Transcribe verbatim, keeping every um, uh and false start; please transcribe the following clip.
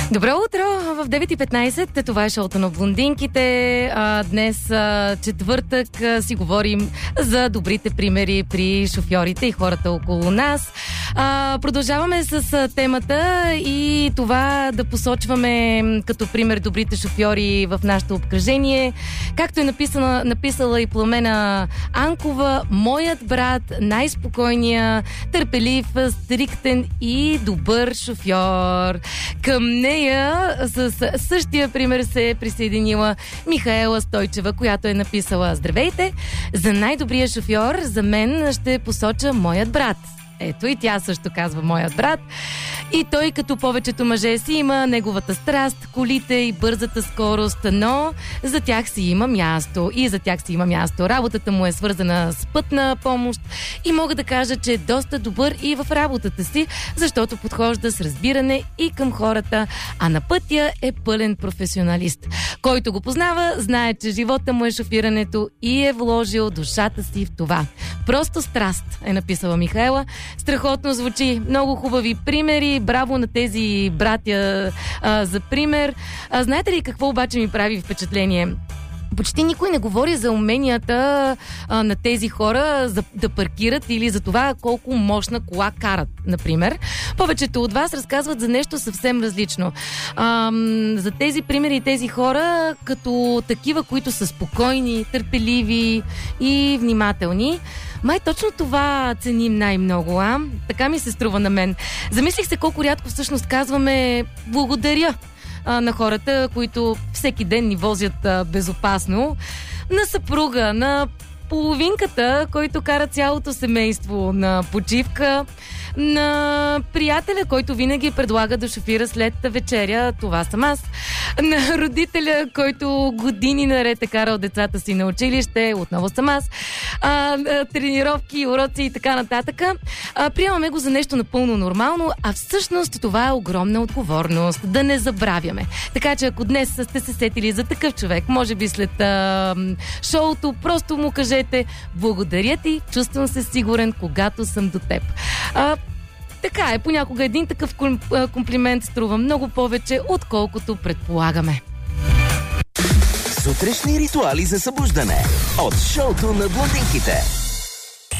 Добро утро! В девет и петнайсет това е шоуто на блондинките. А, днес а, четвъртък а, си говорим за добрите примери при шофьорите и хората около нас. А, продължаваме с а, темата и това да посочваме като пример добрите шофьори в нашето обкръжение. Както е написала, написала и Пламена Анкова, моят брат, най-спокойния, търпелив, стриктен и добър шофьор. Към нея с същия пример се е присъединила Михаела Стойчева, която е написала: здравейте, за най-добрия шофьор за мен ще посоча моят брат. Ето и тя също казва моят брат. И той, като повечето мъже, си има неговата страст, колите и бързата скорост, но за тях си има място. И за тях си има място. Работата му е свързана с пътна помощ и мога да кажа, че е доста добър и в работата си, защото подхожда с разбиране и към хората, а на пътя е пълен професионалист. Който го познава, знае, че живота му е шофирането и е вложил душата си в това. Просто страст, е написала Михаела. Страхотно звучи. Много хубави примери. Браво на тези братя а, за пример. А, знаете ли какво обаче ми прави впечатление? Почти никой не говори за уменията а, на тези хора за да паркират или за това колко мощна кола карат, например. Повечето от вас разказват за нещо съвсем различно. А, за тези примери и тези хора като такива, които са спокойни, търпеливи и внимателни. Май точно това ценим най-много, а? Така ми се струва на мен. Замислих се колко рядко всъщност казваме благодаря а, на хората, които всеки ден ни возят а, безопасно. На съпруга, на половинката, който кара цялото семейство на почивка, на приятеля, който винаги предлага да шофира след вечеря, това съм аз, на родителя, който години наред е карал децата си на училище, отново съм аз, а, тренировки, уроци и така нататък. А, приемаме го за нещо напълно нормално, а всъщност това е огромна отговорност, да не забравяме. Така че ако днес сте се сетили за такъв човек, може би след а, шоуто, просто му кажете: благодаря ти, чувствам се сигурен, когато съм до теб. А, Така е, понякога един такъв комплимент струва много повече, отколкото предполагаме. Сутрешни ритуали за събуждане от шоуто на блондинките.